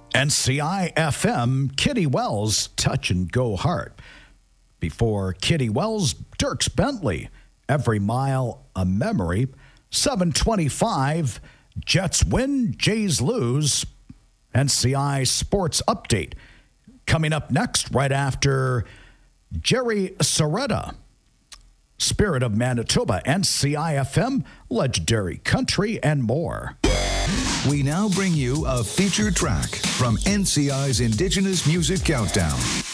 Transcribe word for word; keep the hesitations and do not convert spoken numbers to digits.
N C I F M, Kitty Wells, Touch and Go Heart. Before Kitty Wells, Dierks Bentley, Every Mile a Memory. seven twenty-five, Jets win, Jays lose. N C I Sports Update. Coming up next, right after Jerry Soretta, Spirit of Manitoba, N C I F M, Legendary Country, and more. We now bring you a featured track from N C I's Indigenous Music Countdown.